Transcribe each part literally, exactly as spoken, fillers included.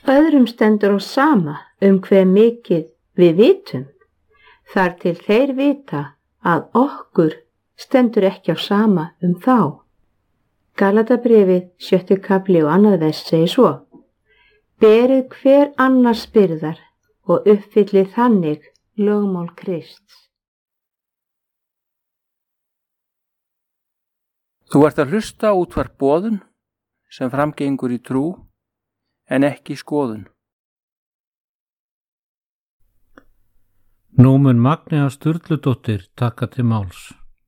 Öðrum stendur á sama um hve mikið við vitum, þar til þeir vita að okkur stendur ekki á sama um þá. Galatabréfið sjötti kafli og annað vers segir svo: Berið hver annars byrðar og uppfyllið þannig lögmál Krists. Þú ert að hlusta á útvarp Boðun sem framgengur í trú en ekki skoðun. Nú mun Magnea Sturludóttir taka til máls.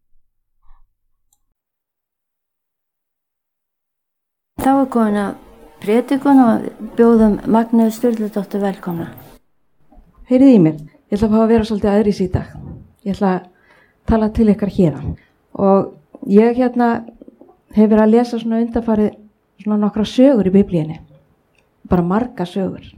Þá er komin að prédikun og bjóðum Magneu Sturludóttur velkomna. Heyriði í mér, ég ætla að fá að vera svolítið aðrís í dag. Ég ætla að tala til ykkar hérna. Og ég hérna hef verið að lesa svona undanfarið svona nokkra sögur í Biblíunni. Bara marga sögur.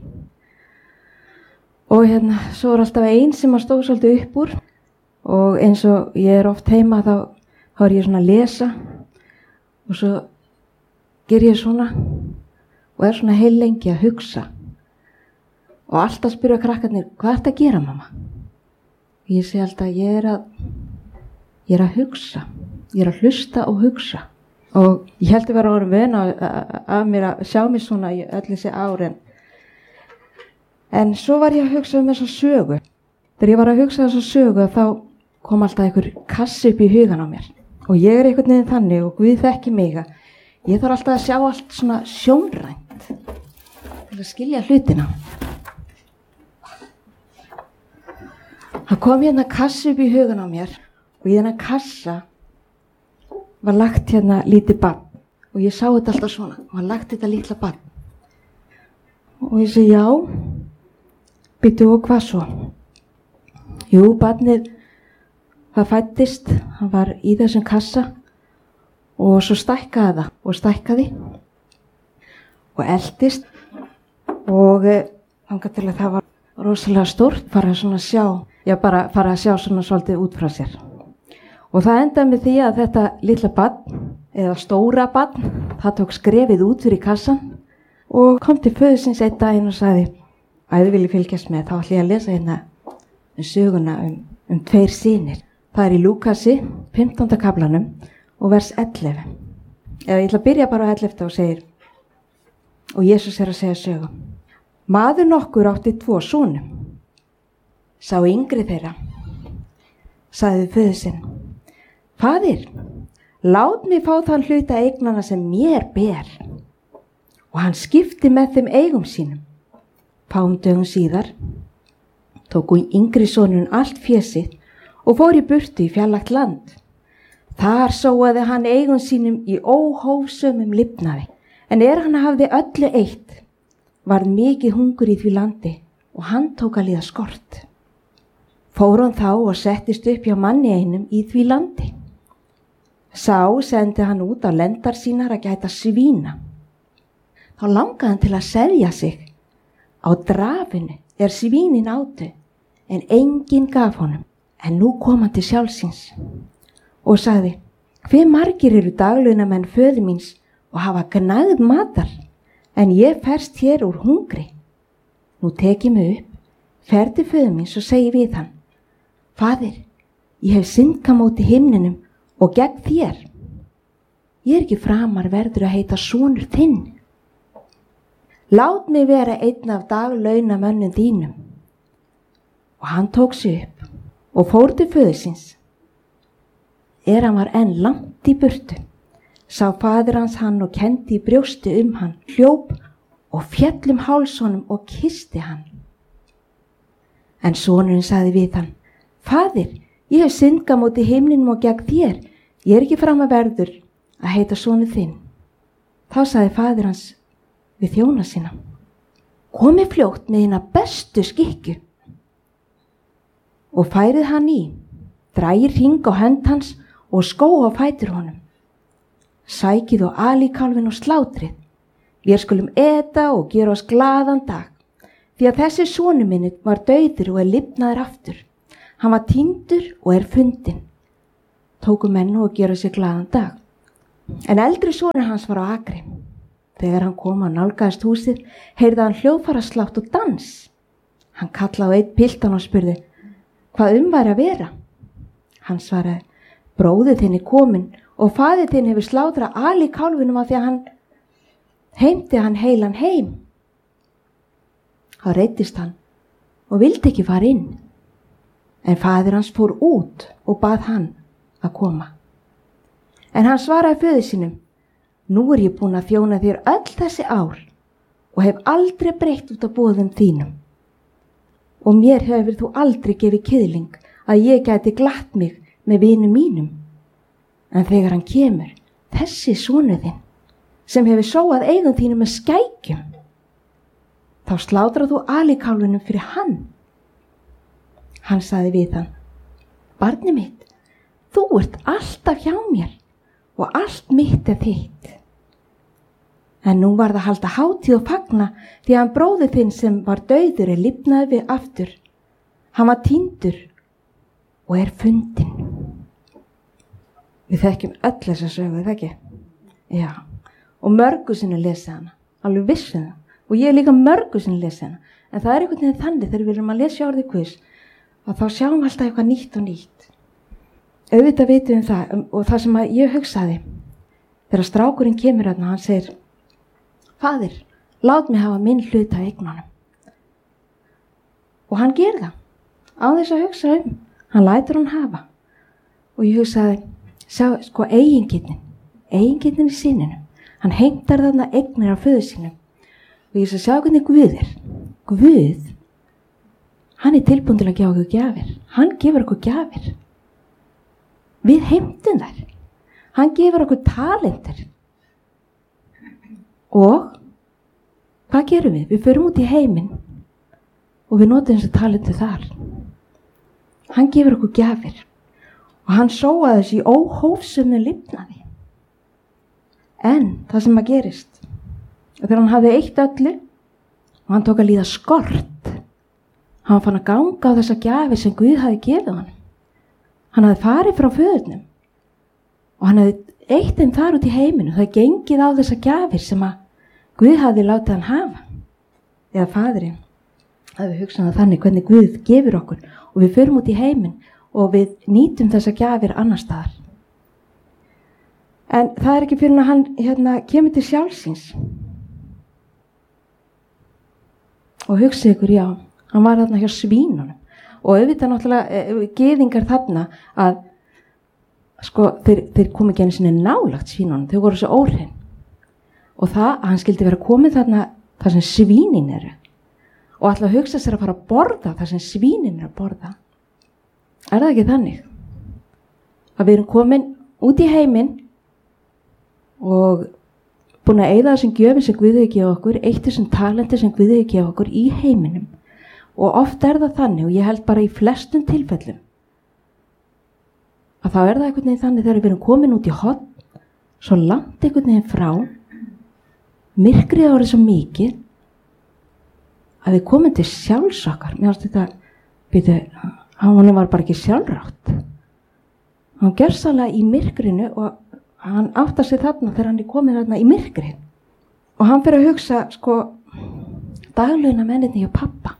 Og hérna, svo er alltaf ein sem að stóð svolítið upp úr. Og eins og ég er oft heima þá, þá er ég svona að lesa. Og svo ger ég svona og er svona heil lengi að hugsa. Og alltaf spyrja krakkarnir, hvað ert að gera, mamma? Ég segi alltaf, ég er að, ég er að hugsa. Ég er að hlusta og hugsa. Og ég held að vera orðin vön af mér að sjá mig svona í öll þessi ár. En, en svo var ég að hugsa um þessa sögu. Þegar ég var að hugsa þessa sögu þá kom alltaf einhver kassi upp í hugan á mér. Og ég er einhvern veginn þannig og Guð þekki mig að ég þarf alltaf að sjá allt svona sjónrænt til að skilja hlutina. Það kom hérna kassi upp í hugan á mér og í þennan kassa var lagt hérna lítið barn og ég sá þetta alltaf svona og var lagt þetta lítla barn. Og ég segi já, bíddu og hvað svo? Jú, barnið það fæddist, hann var í þessum kassa og svo stækkaði það og stækkaði og eldist og þangað til að það var rosalega stórt, fara svona að sjá, já bara fara að sjá svona svolítið út frá sér. Og það endaði með því að þetta litla barn, eða stóra barn, það tók skrefið út fyrir kassan og kom til föðusins einn daginn og sagði, að þið viljið fylgjast með, þá ætla ég að lesa hérna um söguna um, um tveir synir. Það er í Lúkasi, fimmtánda kaflanum, og vers ellefu. Eða ég ætla að byrja bara á ellefta og segir, og Jesús er að segja sögu. Maður nokkur átti tvo sonum. Sá yngri þeirra, sagði föður sinn, Faðir, lát mig fá þann hluta eignana sem mér ber. Og hann skipti með þeim eigum sínum. Fáum dögum síðar tóku yngri sonun allt fésið og fór í burtu í fjarlægt land. Þar sóaði hann eigum sínum í óhófsömum lifnaði, en er hann hafði öllu eitt, varð mikið hungur í því landi og hann tók að líða skort. Fór hann þá og settist upp hjá manni einum í því landi. Sá sendi hann út á lendar sínar að gæta svína. Þá langaði hann til að seðja sig. Á drafinu er svínin átu, en enginn gaf honum, en nú kom hann til sjálfsins. Og sagði, hve margir eru daglaunamenn föður míns og hafa gnægð matar, en ég ferst hér úr hungri. Nú tek ég mig upp, fer til föður míns og segi við hann, Faðir, ég hef syndgað móti himninum og gegn þér. Ég er ekki framar verður að heita sonur þinn. Lát mig vera einn af daglaunamönnum þínum. Og hann tók sig upp og fór til föður síns. Er hann var enn langt í burtu, sá faðir hans hann og kendi í brjósti um hann, hljóp og féll um hálsonum og kyssti hann. En sonurinn sagði við hann, Faðir, ég hef syndgað móti himninum og gegn þér, ég er ekki fram að verður að heita sonur þinn. Þá sagði faðir hans við þjóna sína, komið fljótt með hina bestu skikju. Og færið hann í, drægir hring á hönd hans og skó á fætur honum. Sækið og alíkálfin og slátrið, við skulum eta og gera oss glaðan dag, því að þessi sonur minni var dauður og er lifnaður aftur. Hann var týndur og er fundinn. Tóku menn og gera sér glaðan dag. En eldri sonur hans var á akri. Þegar hann kom að nálgaðist húsið, heyrði hann hljóðfaraslátt og dans. Hann kallaði á einn piltan og spurði, hvað um væri að vera? Hann svaraði, bróðið þinn er kominn og faðir þinn hefur slátrað Ali kálfinum af því að hann heimti hann heilan heim. Þá reiddist hann og vildi ekki fara inn. En faðir hans fór út og bað hann að koma. En hann svaraði föður sínum, nú er ég búin að þjóna þér öll þessi ár og hef aldrei breytt út af boðum þínum. Og mér hefur þú aldrei gefið kiðling að ég gæti glatt mig með vinum mínum. En þegar hann kemur, þessi sonur þinn, sem hefur sóað eigum þínum með skækjum, þá slátrað þú alikálfunum fyrir hann. Hann sagði við hann, barni mitt, þú ert alltaf hjá mér og allt mitt er þitt. En nú var það að halda hátíð og fagna því að hann bróðir þinn sem var dauður er lifnaði við aftur. Hann var týndur og er fundinn. Við þekkjum öll þessa sögu, það ekki? Já, og mörgu sinni lesa hana, alveg vissi það. Og ég er líka mörgu sinni lesa hana. En það er einhvern veginn þannig þegar við erum að lesa orðið Guðs að þá sjáum við alltaf eitthvað nýtt og nýtt. Auðvitað vitum við það og það sem að ég hugsaði þegar strákurinn kemur þarna, hann segir, faðir, lát mig hafa minn hlut af eignunum. Og hann ger það, á þess að hugsa um, hann lætur hann hafa. Og ég hugsaði, sjá, sko, eigingirnin, eigingirnin í sinninum, hann heimtar þarna eignir af föður sínum. Og ég sagði, sjá hvernig Guð er. Guð, hann er tilbúin til að gefa okkur gjafir. Hann gefur okkur gjafir. Við heimtum þær. Hann gefur okkur talentur. Og hvað gerum við? Við förum út í heiminn og við notum þessu talentu þar. Hann gefur okkur gjafir og hann sóaði þessi óhófsömu lifnaði. En það sem að gerist, þegar hann hafði eitt öllu og hann tók að líða skort, hann var fann að ganga á þessa gjafir sem Guð hafi gefið hann. Hann hafði farið frá föðurnum og hann hafði eitt þeim þar út í heiminu. Það gengið á þessa gjafir sem að Guð hafði látið hann hafa. Eða faðirinn hafði hugsað þannig hvernig Guð gefur okkur og við förum út í heiminn og við nýtum þessa gjafir annar staðar. En það er ekki fyrir að hann hérna, kemur til sjálfsins. Og hugsaði ykkur, já, hann var þarna hjá svínunum. Og auðvitað náttúrulega gyðingar þarna að sko, þeir, þeir komu ekki einu sinni nálagt svínunum, þau voru svo óhrein. Og það að hann skildi vera komið þarna þar sem svínin eru. Og alltaf hugsa sér að fara að borða þar sem svínin eru að borða. Er það ekki þannig? Að við erum komin út í heiminn og búin að eyða þessum gjöfum sem Guð hefur gefið okkur, eitt þessum talenti sem Guð hefur gefið okkur í heiminum. Og oft er það þannig, og ég held bara í flestum tilfellum, að þá er það einhvern veginn þannig þegar við erum komin út í horn, svo langt einhvern veginn frá, myrkrið árið svo mikið, að við komum til sjálfs okkar. Mér finnst þetta, byrju, hann var bara ekki sjálfrátt. Hann gerðsalega í myrkrinu og hann áttar sig þarna þegar hann er komin þarna í myrkrið. Og hann fyrir að hugsa, sko, daglauna menninni hjá pappa.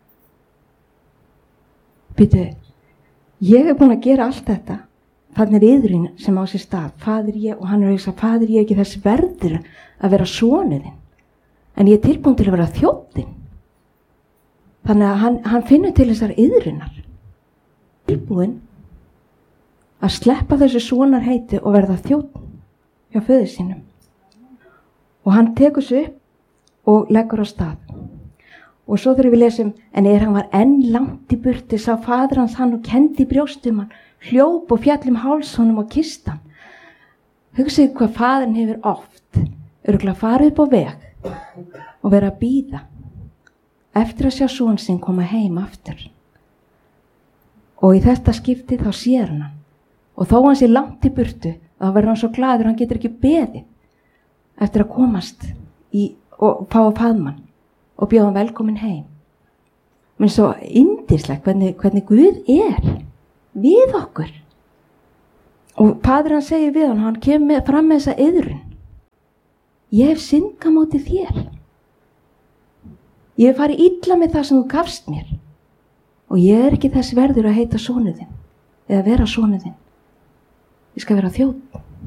Byrju, ég er búin að gera allt þetta. Þannig er yðurinn sem á sér stað. Fadir ég, og hann er að hugsa, fadir ég ekki þess verður að vera sonuðinn. En ég er tilbúin til að vera þjóttinn. Þannig að hann, hann finnur til þessar yðurinnar. Tilbúin að sleppa þessu sonar heiti og verða þjóttinn hjá föður sínum. Og hann tekur sig upp og leggur á stað. Og svo þegar við lesum, en er hann var enn langt í burti, sá fadir hans hann og kendi í brjóstum hann, hljóp og fjall um háls honum og kyssti hann. Hugsaðu hvað fadirinn hefur oft, örugglega farið upp á veg og verið að bíða eftir að sjá son sinn koma heim aftur. Og í þetta skipti þá sér hann hann. Og þó hann sé langt í burtu, þá verður hann svo glaður, hann getur ekki beðið eftir að komast í, og fá að faðma hann og bjóða hann velkomin heim. Men svo yndislegt hvernig, hvernig Guð er við okkur. Og fadir hann segir við hann, hann kemur fram með þessa yðrun. ég hef syndgað móti þér. Ég hef farið illa með það sem þú gafst mér og ég er ekki þess verður að heita sonur þinn eða vera sonur þinn. Ég skal vera þjónn.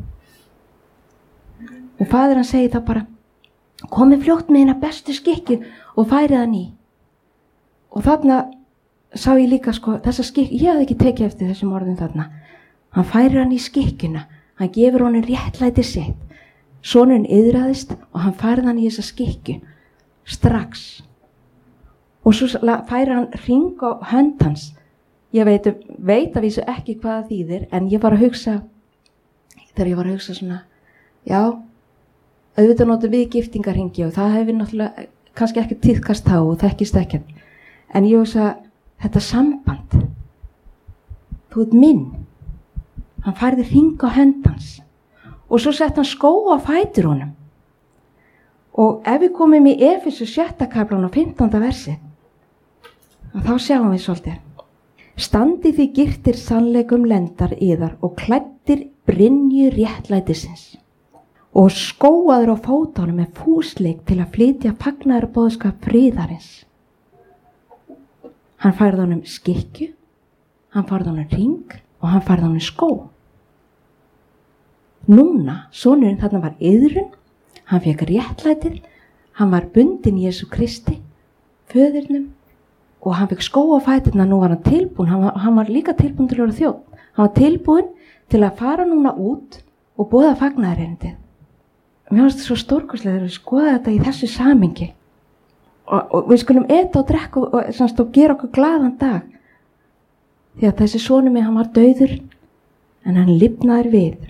Og faðir hann segir það bara, komið fljótt með hérna bestu skikju og færið hann í. Og þarna sá ég líka sko, þessa skikju, ég hafði ekki tekið eftir þessum orðum þarna. Hann færir hann í skikkjuna, hann gefur honum réttlæti sitt. Sonurinn iðraðist og hann færið hann í þessa skikju, strax. Og svo færir hann hring á hönd hans. Ég veit, veit að vísu ekki hvað það þýðir, en ég var að hugsa, þegar ég var að hugsa svona, já, auðvitað notum við giftingarhingi og það hefur náttúrulega kannski ekki tíðkast þá og þekkist ekkert. En ég hugsa, þetta samband, þú ert minn. Hann færði hring á hönd hans og svo sett hann skó á fætur honum. Og ef við komum í Efesu sjötta kaflan og fimmtánda versi, þá sjáum við svolítið. Standi því girtir sannleikum lendar yðar og klæddir brynju réttlætisins og skóaður á fótunum með fúsleik til að flytja fagnaðarboðskap friðarins. Hann færði honum skikkju, hann færði honum hring og hann færði honum skó. Núna, sonurinn þarna var iðrun, hann fekk réttlætið, hann var bundinn Jesú Kristi, föðurnum, og hann fekk skó á fæturna. Nú var hann tilbúin, hann var, hann var líka tilbúin til að vera þjónn. Hann var tilbúin til að fara núna út og boða fagnaðarerindið. Mér finnst þetta svo stórkostlega þegar við skoða þetta í þessu samhengi. Og, og við skulum eta og drekka og, og, og, og gera okkur glaðan dag. Því að þessi sonur mig, hann var dauður, en hann lifnaði við.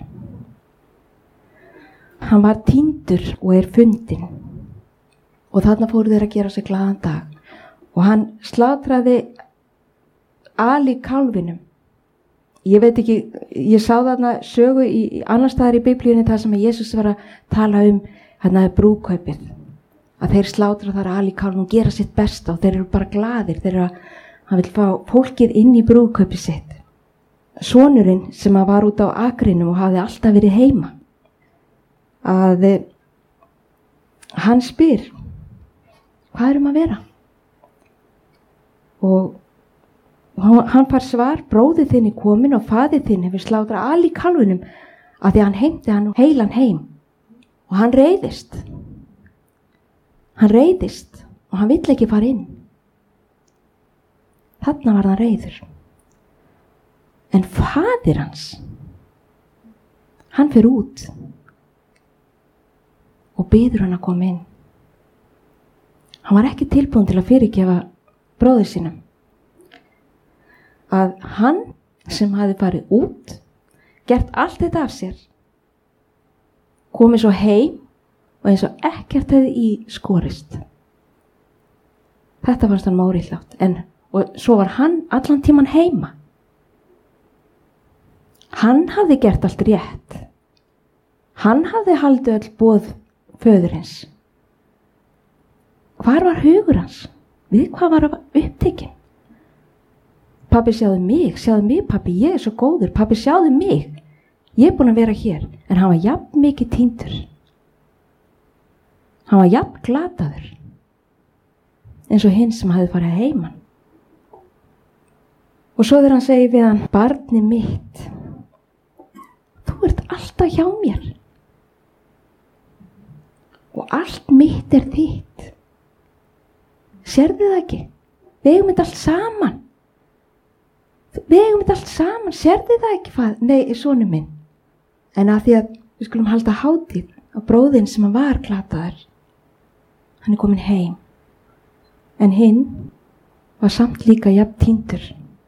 Hann var týndur og er fundinn. Og þarna fóru þeir að gera sig glaðan dag. Og hann slátraði Ali kálfinum. Ég veit ekki, ég sá þarna sögu í, í annar staðar í Biblíunni þar sem Jesus var að tala um hérna brúðkaupið. Að þeir slátra þar Ali kálfinum og gera sitt besta og þeir eru bara glaðir. Þeir eru að, hann vil fá fólkið inn í brúðkaupið sitt. Sonurinn sem að var út á akrinum og hafði alltaf verið heima. Að hann spyr, hvað erum að vera? Og hann fær svar, bróðir þinn er komin og faðir þinn hefur slátrað Ali kálfinum að því hann heimti hann heilan heim. Og hann reiðist. Hann reiðist og hann vill ekki fara inn. Þarna var hann reiður. En faðir hans, hann fer út og biður hann að koma inn. Hann var ekki tilbúin til að fyrirgefa bróður sínum. Að hann sem hafi farið út, gert allt þetta af sér, komið svo heim og eins og ekkert hefði í skorist. Þetta fannst hann mórilljátt. En og svo var hann allan tíman heima. Hann hafði gert allt rétt. Hann hafði haldið öll boð föðurins. Hvar var hugur hans? Við hvað var upptekinn? Pabbi, sjáðu mig, sjáðu mig pabbi, ég er svo góður, pabbi, sjáðu mig. Ég er búin að vera hér, en hann var jafn mikið týndur. Hann var jafn glataður, eins og hinn sem hafði farið heiman. Og svo þegar hann segir við hann, barni mitt, þú ert alltaf hjá mér. Og allt mitt er þitt. Sérðu það ekki? Við eigum þetta allt saman. Við eigum þetta allt saman. Sérðu það ekki, fað? Nei, sonur minn. En að því að við skulum halda hátíð á bróðinn sem hann var glataður. Hann er komin heim. En hinn var samt líka jafn týndur.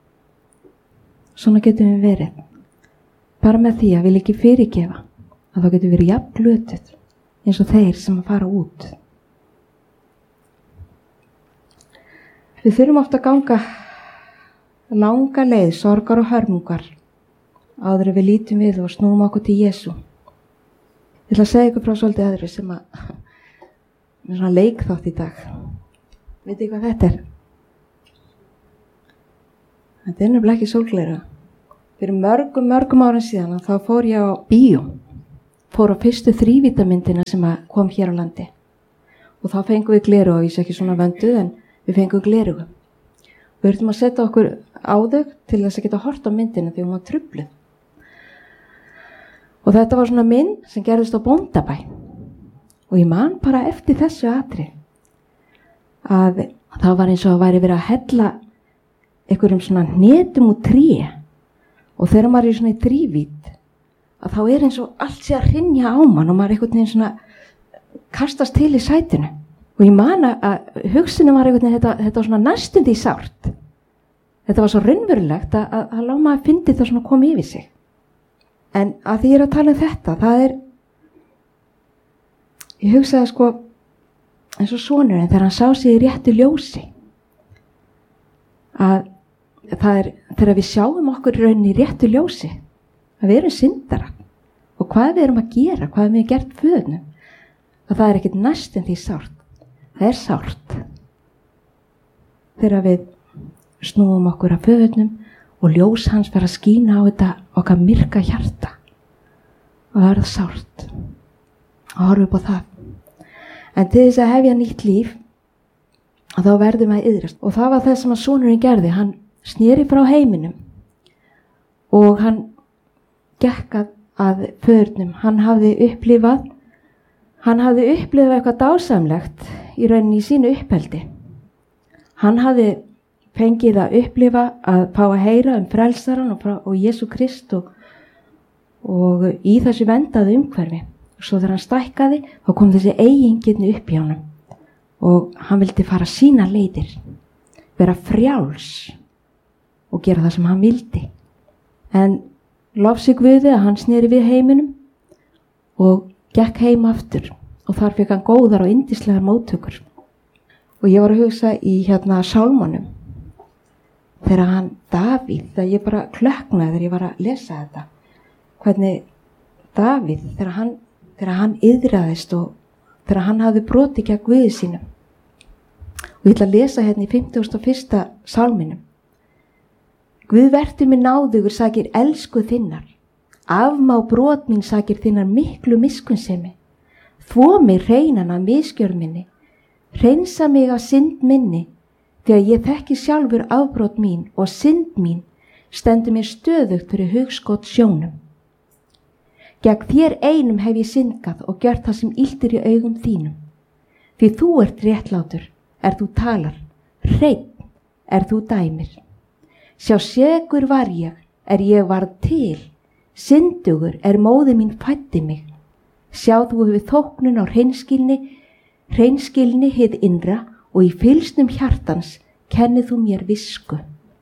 Svona getum við verið. Bara með því að við ekki fyrirgefa að þá getum við verið jafn glötuð eins og þeir sem að fara út. Við þurfum oft að ganga langa leið, sorgar og hörmungar áður en við lítum við og snúum okkur til Jesú. Ég ætla að segja ykkur frá svolítið öðru sem að er svona leikþátt í dag. Vitið hvað þetta er? Þetta er nefnilega ekki sólgleira. Fyrir mörgum, mörgum árum síðan þá fór ég á bíó fór á fyrstu þrívítamyndina sem að kom hér á landi og þá fengum við gleru og ég sé ekki svona vönduð en við fengum gleru. Við þurftum að setja okkur á þau til þess að geta hort á myndina því hún var trufluð. Og þetta var svona mynd sem gerðist á Bóndabæ og ég man bara eftir þessu atri að það var eins og að væri verið að hella einhverjum svona hnetum úr tré og þegar maður er svona í þrívít að þá er eins og allt sé að hrynja á mann og maður einhvern veginn svona kastast til í sætinu og ég man að hugsunum var einhvern veginn þetta, þetta var svona næstum því sárt. Þetta var svo raunverulegt að, að, að láta maður fyndi það svona koma yfir sig. En að því ég er að tala um þetta, það er, ég hugsaði sko eins og sonurinn þegar hann sá sig í réttu ljósi að það er þegar við sjáum okkur raun í réttu ljósi að við erum syndara og hvað við erum að gera, hvað við erum gert föðnum að það er ekkert næstum því sárt. Það er sárt þegar við snúum okkur að föðnum og ljós hans fer að skína á þetta okkar myrka hjarta og það er það sárt að horfa upp á það. En til þess að hefja nýtt líf að þá verðum að iðrast og það var það sem að sonurinn gerði. Hann sneri frá heiminum og hann gekk að, að föðnum. Hann hafði upplifað hann hafði upplifað eitthvað dásamlegt í rauninni í sínu uppeldi. Hann hafði fengið að upplifa að fá að heyra um frelsaran og, og Jesú Krist og, og í þessu vendaðu umhverfi. Svo þegar hann stækkaði þá kom þessi eigingirni upp í honum og hann vildi fara sína leiðir, vera frjáls og gera það sem hann vildi. En lofsi Guði að hann sneri við heiminum og gekk heim aftur og þar fekk hann góðar og yndislegar móttökur. Og ég var að hugsa í hérna sálmunum þegar hann Davíð, þegar ég bara klökknaði þegar ég var að lesa þetta, hvernig Davíð þegar hann þegar hann iðraðist og þegar hann hafði brotið gegn Guði sínum. Og ég ætla að lesa hérna í fimmtugasta og fyrsta sálminum. Guð vertu mér náðugur sakir elsku þinnar, afmá brot mín sakir þinnar miklu miskunnsemi, þvo mig hreinan af misgjörð minni, hreinsa mig af synd minni, þegar ég þekki sjálfur afbrot mín og synd mín stendur mér stöðugt fyrir hugskot sjónum. Gegn þér einum hef ég syndgað og gjört það sem illt er í augum þínum. Því þú ert réttlátur, er þú talar, hreinn er þú dæmir. Sjá segur var ég, er ég varð til, syndugur er móðir mín fæddi mig. Sjá þú hefur þóknun á hreinskilni, hreinskilni hið innra og í fylsnum hjartans kennið þú mér visku.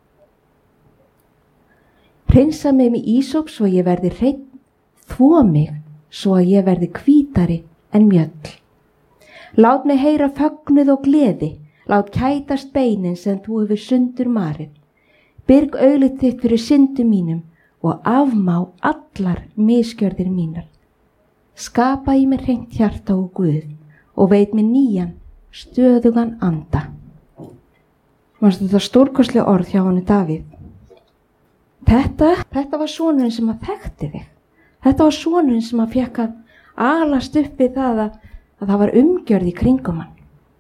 Hreinsa mig með ísóp svo ég verði hreinn, þvo mig svo að ég verði hvítari en mjöll. Lát mig heyra fögnuð og gleði, lát kætast beinin sem þú hefur sundur marið. Byrg auglið þitt fyrir syndu mínum og afmá allar misgjörðir mínar. Skapa í mér hreint hjarta og Guð og veit mér nýjan, stöðugan anda. Manstu þetta stórkostlega orð hjá honum Davíð. Þetta, þetta var sonurinn sem að þekkti þig. Þetta var sonurinn sem að fekk að alast upp við það að, að það var umgjörð í kringum hann.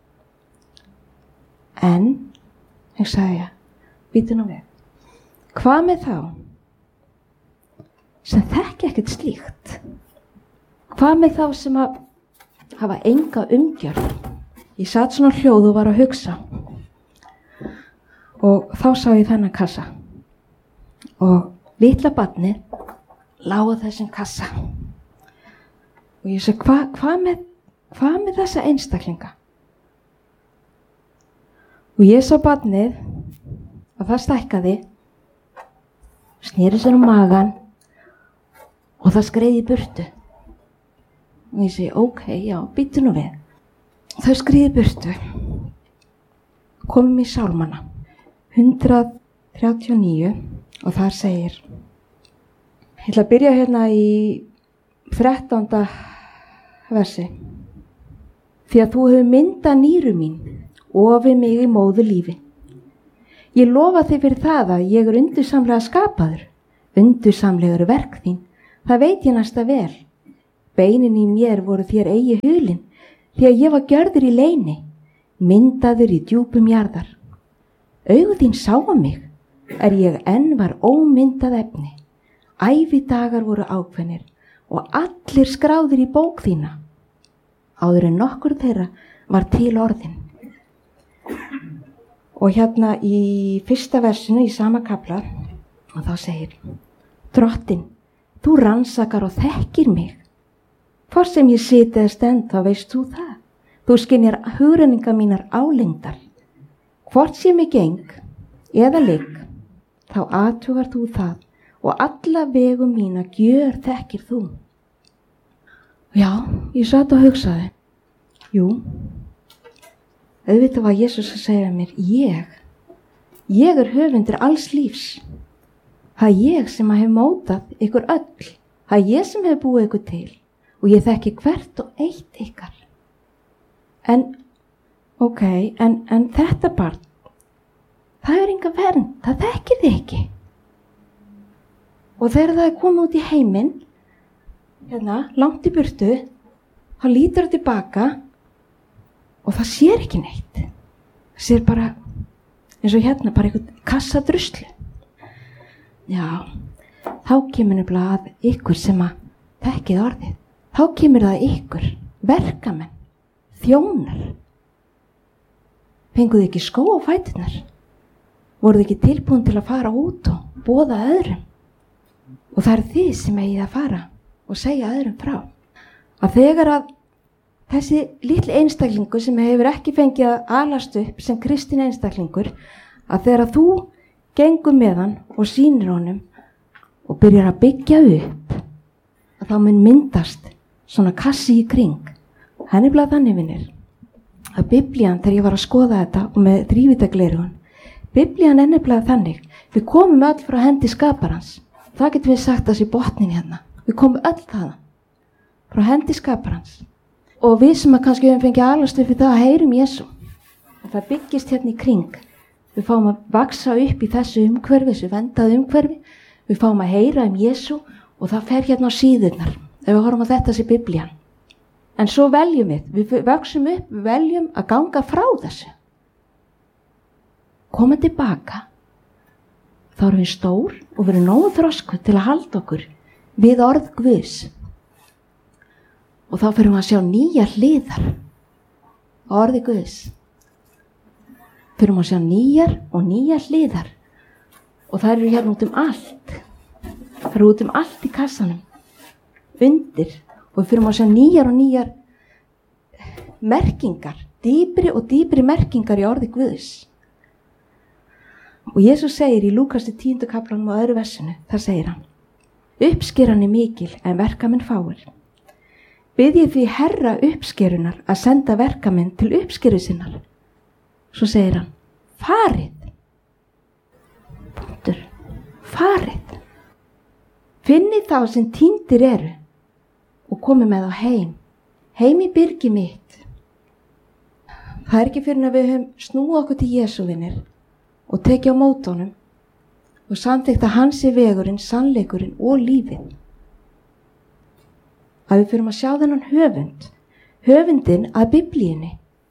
En, ég sagði, býtu nú við, hvað með þá sem þekki ekkert slíkt? Hvað með þá sem að hafa enga umgjörð? Ég satt svona hljóð og var að hugsa og þá sá ég þennan kassa og litla barnið lá á þessum kassa og ég segi, hva, hvað með, hva með þessa einstaklinga? Og ég sá barnið og það stækkaði, sneri sér um magan og það skreiði burtu. Og ég segi, ok, já, býttu nú við. Þau skreiði burtu, komum í sálmana, hundrað þrjátíu og níu og þar segir, ég ætla að byrja hérna í þrettánda versi. Því að þú hefur myndað nýru mín, ofið mig í móðu lífi. Ég lofa þig fyrir það að ég er undursamlega skapaður, undursamlegur verk þín, það veit ég næsta vel. Beinin í mér voru þér eigi hulin, því að ég var gjörður í leyni, myndaður í djúpum jarðar. Augu þín sáu mig, er ég enn var ómyndað efni. Ævidagar voru ákveðnir og allir skráðir í bók þína. Áður en nokkur þeirra var til orðin. Og hérna í fyrsta versinu í sama kafla, og þá segir: Drottin, þú rannsakar og þekkir mig. Hvort sem ég siti eða stend, þá veist þú það. Þú skynjar hugrenningar mínar álengdar. Hvort sem ég geng eða ligg, þá athugar þú það og alla vegum mína gjör þekkir þú. Já, ég satt og hugsaði. Jú, auðvitað var Jesús að segja mér, ég, ég er höfundur alls lífs. Það er ég sem hef mótað ykkur öll. Það er ég sem hef búið ykkur til og ég þekki hvert og eitt ykkar. En, ok, en, en þetta barn, það er enga vernd, það þekkir þið ekki. Og þegar það er komið út í heiminn, hérna, langt í burtu, þá lítur það tilbaka og það sér ekki neitt. Það sér bara, eins og hérna, bara einhvern kassa druslu. Já, þá kemur nefnilega að ykkur sem að þekkið orðið. Þá kemur það ykkur, verkamenn, þjónar. Fenguðu ekki skó á fæturnar? Voruð ekki tilbúin til að fara út og boða öðrum? Og það er þið sem eigið að fara og segja öðrum frá. Að þegar að þessi litli einstaklingur sem hefur ekki fengið að alast upp sem kristin einstaklingur, að þegar að þú gengur með hann og sýnir honum og byrjar að byggja upp, að þá mun myndast svona kassi í kring. Hann er bara þannig, vinnir, að Biblían, þegar ég var að skoða þetta og með þrívídagleraugun, Biblían er nefnilega þannig, við komum öll frá hendi skaparans. Það getum við sagt þessi botnin hérna. Við komum öll þaðan, frá hendi skaparans. Og við sem að kannski höfum fengið alast upp við það að heyrum Jesú. Og það byggist hérna í kring. Við fáum að vaksa upp í þessu umhverfi, þessu vendaðu umhverfi. Við fáum að heyra um Jesú og það fer hérna á síðurnar. Ef við horfum á þetta þessi Biblían. En svo veljum við, við vöksum upp, við veljum að ganga frá þessu. Koma tilbaka, þá erum við stór og við erum nógu þrosku til að halda okkur við orð Guðs. Og þá fyrir við að sjá nýja hliðar á orði Guðs. Fyrir við að sjá nýjar og nýja hliðar. Og það eru hérna út um allt. Það eru út um allt í kassanum. Undir. Og við fyrir að sjá nýjar og nýjar merkingar. Dýpri og dýpri merkingar í orði Guðs. Og Jesús segir í Lúkasi tíundu kaflanum á öðru versinu, þar segir hann: Uppskeran er mikil en verkamenn fáir. Biðjið því Herra uppskerunar að senda verkamenn til uppskeru sinnar. Svo segir hann: Farið. Punktur. Farið. Finnið þá sem týndir eru og komið með þá heim. Heim í byrgi mitt. Það er ekki fyrir að við höfum snúið okkur til Jesú, vinir, og tekið á mótónum og samþykkt að hans er vegurinn, sannleikurinn og lífið. Að við fyrir að sjá þennan höfund, höfundin að Biblíunni.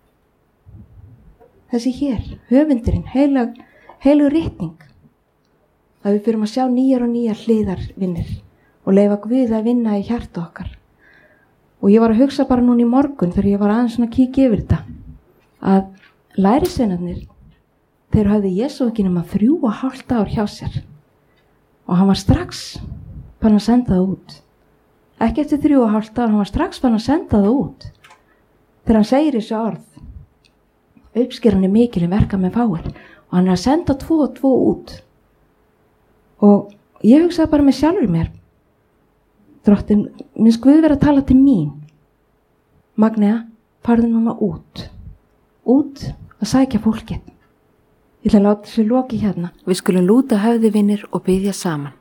Þessi hér, höfundurinn, heilag, heilag ritning. Að við fyrir að sjá nýjar og nýjar hliðar, vinnir, og leyfa Guð að vinna í hjarta okkar. Og ég var að hugsa bara núna í morgun þegar ég var aðeins svona að kíkja yfir þetta, að lærisveinarnir, þeir hafði Jesú ekki nema þrjú og hálft ár hjá sér og hann var strax fann að senda það út. Ekki eftir þrjú og hálft ár, hann var strax fann að senda það út. Þegar hann segir þessu orð, uppskeran er mikil en verkamenn fáir, og hann er að senda tvo og tvo út. Og ég hugsaði bara með sjálfur mér, Drottin, minnst Guð vera að tala til mín. Magnea, farðu núna út. Út að sækja fólkið. Ég ætla að láta þessu loki hérna. Við skulum lúta höfði, vinir, og biðja saman.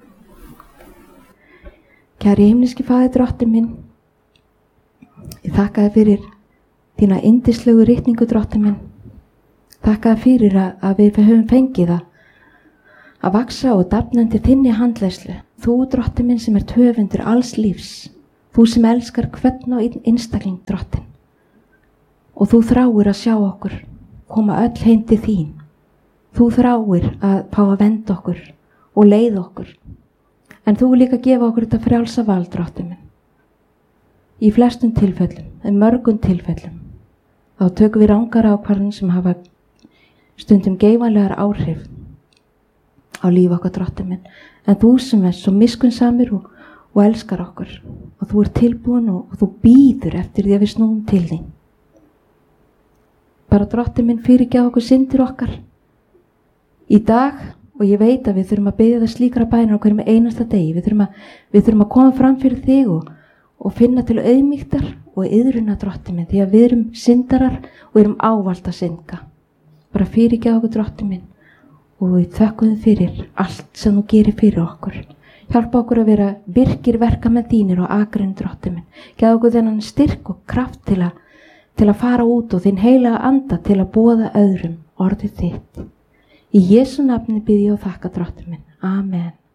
Kæri himneski Faðir, Drottinn minn, ég þakka þér fyrir þína yndislegu ritningu, Drottinn minn. Þakka þér fyrir að, að við höfum fengið að, að vaksa og dafna undir þinni handleiðslu. Þú, Drottinn minn, sem er höfundur alls lífs. Þú sem elskar hvern og einstakling Drottinn. Og þú þráir að sjá okkur koma öll heim til þín. Þú þráir að fá að venda okkur og leiða okkur. En þú vil líka gefa okkur þetta frjálsa val, Drottinn minn. Í flestum tilfellum, en mörgum tilfellum, þá tökum við rangar ákvarðanir sem hafa stundum geifanlegar áhrif á líf okkar, Drottinn minn. En þú sem er svo miskunnsamur og, og elskar okkur og þú er tilbúin og, og þú bíður eftir því að við snúum til þín. Bara Drottinn minn, fyrirgefðu okkur syndir okkar í dag, og ég veit að við þurfum að biðja það slíkra bænar á hverjum einasta degi. Við þurfum að, við þurfum að koma fram fyrir þig og, og finna til auðmýktar og iðruna, Drottinn minn, því að við erum syndarar og erum ávallt að synda. Bara fyrirgefðu okkur, Drottinn minn, og við þökkum þig fyrir allt sem þú gerir fyrir okkur. Hjálpa okkur að vera virkir verkamenn þínir og akrin, Drottinn minn. Gefðu okkur þennan styrk og kraft til að, til að fara út og þinn heilaga anda til að boða öðrum orðið þitt. Í Jesú nafni bið ég og þakka, Drottinn minn. Amen.